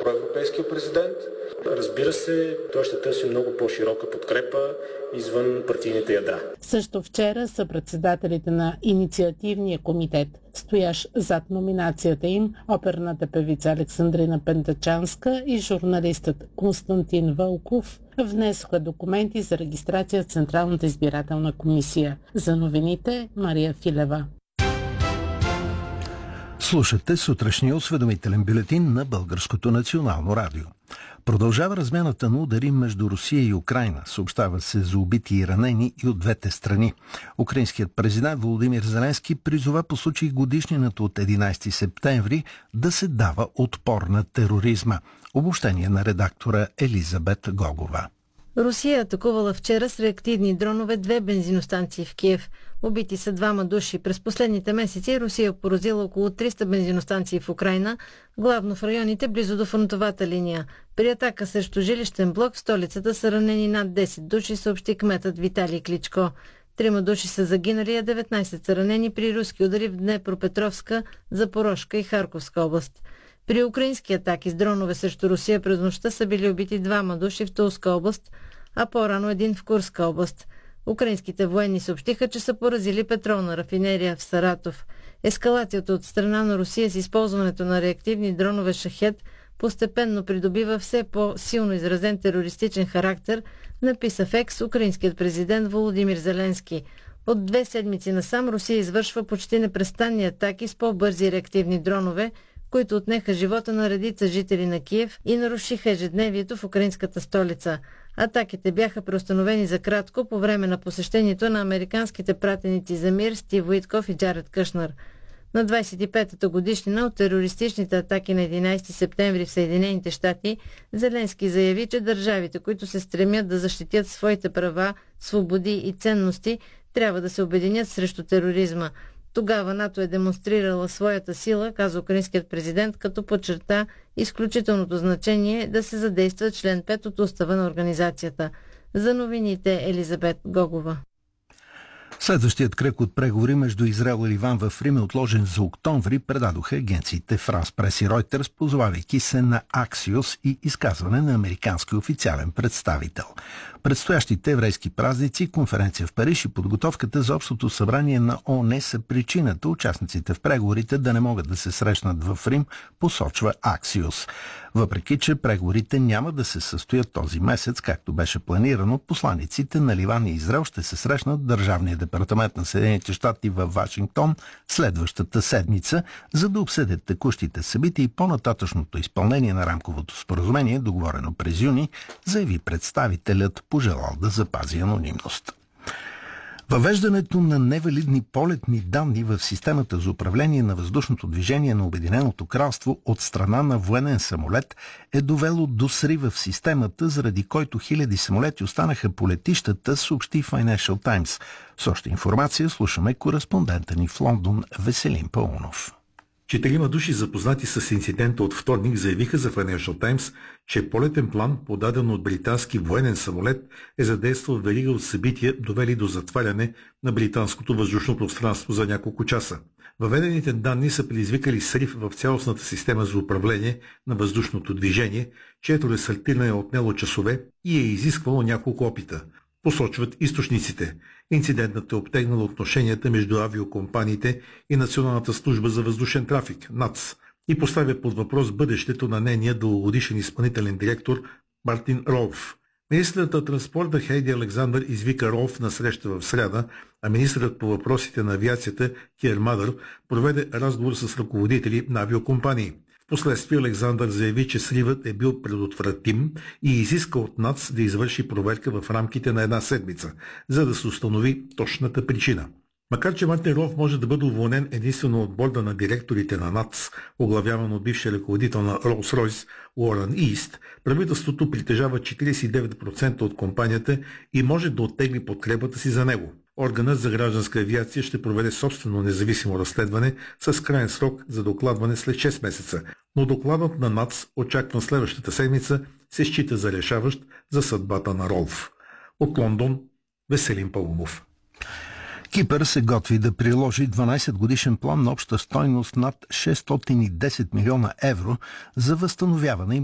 проевропейския президент. Разбира се, той ще търси много по-широка подкрепа извън партийните ядра. Също вчера съпредседателите на инициативния комитет, стоящ зад номинацията им, оперната певица Александрина Пентачанска и журналистът Константин Вълков, внесоха документи за регистрация в Централната избирателна комисия. За новините Мария Филева. Слушате сутрешния осведомителен бюлетин на Българското национално радио. Продължава размяната на удари между Русия и Украйна. Съобщава се за убити и ранени и от двете страни. Украинският президент Володимир Зеленски призова по случай годишнината от 11 септември да се дава отпор на тероризма. Обобщение на редактора Елизабет Гогова. Русия атакувала вчера с реактивни дронове 2 бензиностанции в Киев. Убити са 2 души. През последните месеци Русия поразила около 300 бензиностанции в Украйна, главно в районите близо до фронтовата линия. При атака срещу жилищен блок в столицата са ранени над 10 души, съобщи кметът Виталий Кличко. 3 души са загинали, а 19 са ранени при руски удари в Днепропетровска, Запорожка и Харковска област. При украински атаки с дронове срещу Русия през нощта са били убити 2 души в Тулска област, а по-рано един в Курска област. Украинските военни съобщиха, че са поразили петролна рафинерия в Саратов. Ескалацията от страна на Русия с използването на реактивни дронове Шахед постепенно придобива все по-силно изразен терористичен характер, написа в Екс украинският президент Володимир Зеленски. От 2 седмици насам Русия извършва почти непрестанни атаки с по-бързи реактивни дронове, които отнеха живота на редица жители на Киев и нарушиха ежедневието в украинската столица. Атаките бяха преустановени за кратко по време на посещението на американските пратеници за мир Стив Уитков и Джаред Кушнер. На 25-та годишнина от терористичните атаки на 11 септември в Съединените щати, Зеленски заяви, че държавите, които се стремят да защитят своите права, свободи и ценности, трябва да се обединят срещу тероризма. Тогава НАТО е демонстрирала своята сила, каза украинският президент, като подчерта изключителното значение да се задейства член 5 от устава на организацията. За новините Елизабет Гогова. Следващият кръг от преговори между Израел и Ливан в Рим е отложен за октомври, предадоха агенциите Франс Прес и Ройтерс, позовавайки се на Аксиос и изказване на американски официален представител. Предстоящите еврейски празници, конференция в Париж и подготовката за общото събрание на ООН са причината участниците в преговорите да не могат да се срещнат в Рим, посочва Аксиос. Въпреки че преговорите няма да се състоят този месец, както беше планирано, посланиците на Ливан и Израел ще се срещнат в Държавния департамент на Съединените щати в Вашингтон следващата седмица, за да обсъдят текущите събития и по-нататъчното изпълнение на рамковото споразумение, договорено през юни, заяви представителят, пожелал да запази анонимност. Въвеждането на невалидни полетни данни в системата за управление на въздушното движение на Обединеното кралство от страна на военен самолет е довело до срива в системата, заради който хиляди самолети останаха по летищата, съобщи Financial Times. С още информация слушаме кореспондента ни в Лондон Веселин Паунов. 4 души, запознати с инцидента от вторник, заявиха за Financial Times, че полетен план, подаден от британски военен самолет, е задействал верига от събития, довели до затваряне на британското въздушно пространство за няколко часа. Въведените данни са предизвикали срив в цялостната система за управление на въздушното движение, чието рестартиране е отнело часове и е изисквало няколко опита. Посочват източниците. Инцидентът е обтегнал отношенията между авиокомпаниите и Националната служба за въздушен трафик, НАЦ, и поставя под въпрос бъдещето на нейния дългогодишен изпълнителен директор Мартин Ролф. Министърът на транспорта Хейди Александър извика Ролф на среща в сряда, а министърът по въпросите на авиацията Киер Мадър проведе разговор с ръководители на авиокомпании. Впоследствие Александър заяви, че сривът е бил предотвратим и изиска от НАЦ да извърши проверка в рамките на 1 седмица, за да се установи точната причина. Макар че Мартин Ролф може да бъде уволнен единствено от борда на директорите на НАЦ, оглавяван от бившия ръководител на Ролс-Ройс Уорън Ист, правителството притежава 49% от компанията и може да оттегли подкрепата си за него. Органът за гражданска авиация ще проведе собствено независимо разследване с крайен срок за докладване след 6 месеца, но докладът на НАЦ, очакван следващата седмица, се счита за решаващ за съдбата на Ролф. От Лондон, Веселин Паунов. Кипър се готви да приложи 12-годишен план на обща стойност над 610 милиона евро за възстановяване и